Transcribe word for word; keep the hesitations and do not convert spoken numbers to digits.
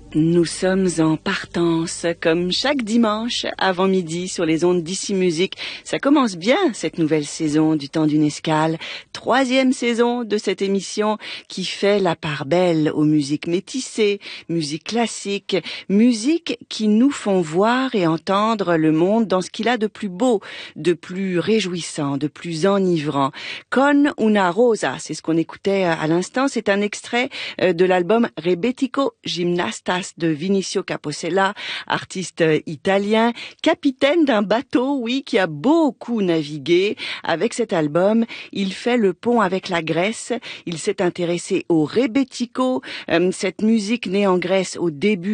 Nous sommes en partance, comme chaque dimanche avant midi sur les ondes d'Ici Musique. Ça commence bien, cette nouvelle saison du Temps d'une escale. Troisième saison de cette émission qui fait la part belle aux musiques métissées, musique classique, musique qui nous font voir et entendre le monde dans ce qu'il a de plus beau, de plus réjouissant, de plus enivrant. Con una rosa, c'est ce qu'on écoutait à l'instant. C'est un extrait de l'album Rebetiko Gymnastas de Vinicio Capossela, artiste italien, capitaine d'un bateau, oui, qui a beaucoup navigué. Avec cet album, il fait le pont avec la Grèce. Il s'est intéressé au Rebetiko, euh, cette musique née en Grèce au début